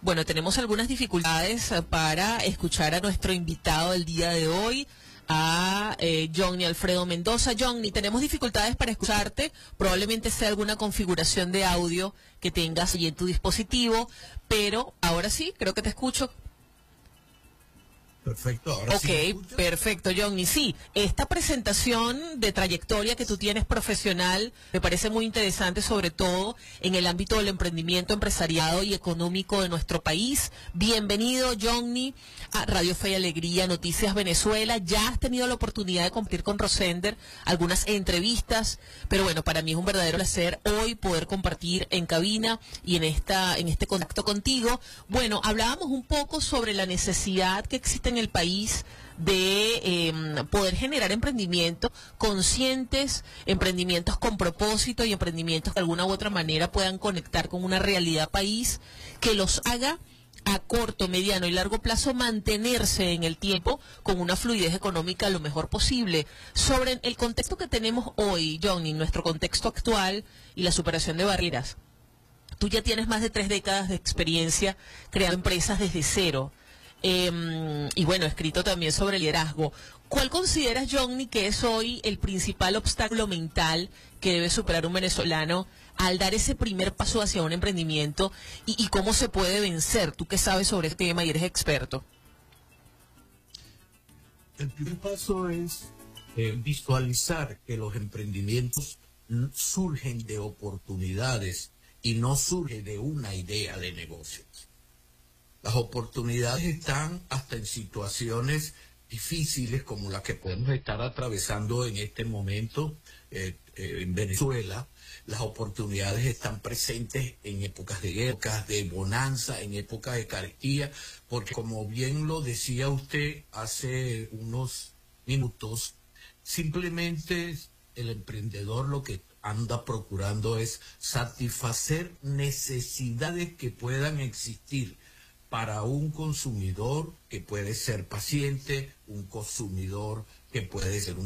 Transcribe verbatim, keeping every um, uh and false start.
Bueno, tenemos algunas dificultades eh, para escuchar a nuestro invitado del día de hoy, a eh, Johnny Alfredo Mendoza. Johnny, tenemos dificultades para escucharte, probablemente sea alguna configuración de audio que tengas allí en tu dispositivo, pero ahora sí, creo que te escucho. Perfecto, ahora sí. Ok, perfecto, Johnny. Sí, esta presentación de trayectoria que tú tienes profesional me parece muy interesante, sobre todo en el ámbito del emprendimiento empresariado y económico de nuestro país. Bienvenido, Johnny, a Radio Fe y Alegría, Noticias Venezuela. Ya has tenido la oportunidad de compartir con Rosender algunas entrevistas, pero bueno, para mí es un verdadero placer hoy poder compartir en cabina y en esta en este contacto contigo. Bueno, hablábamos un poco sobre la necesidad que existe en el país de eh, poder generar emprendimientos conscientes, emprendimientos con propósito y emprendimientos que de alguna u otra manera puedan conectar con una realidad país que los haga a corto, mediano y largo plazo mantenerse en el tiempo con una fluidez económica lo mejor posible. Sobre el contexto que tenemos hoy, Johnny, nuestro contexto actual y la superación de barreras, tú ya tienes más de tres décadas de experiencia creando empresas desde cero. Eh, y bueno, escrito también sobre liderazgo. ¿Cuál consideras, Johnny, que es hoy el principal obstáculo mental que debe superar un venezolano al dar ese primer paso hacia un emprendimiento y, y cómo se puede vencer? Tú que sabes sobre este tema y eres experto. El primer paso es eh, visualizar que los emprendimientos surgen de oportunidades y no surgen de una idea de negocios. Las oportunidades están hasta en situaciones difíciles como las que podemos estar atravesando en este momento eh, eh, en Venezuela. Las oportunidades están presentes en épocas de guerra, épocas de bonanza, en épocas de carestía, porque como bien lo decía usted hace unos minutos, simplemente el emprendedor lo que anda procurando es satisfacer necesidades que puedan existir para un consumidor que puede ser paciente, un consumidor que puede ser un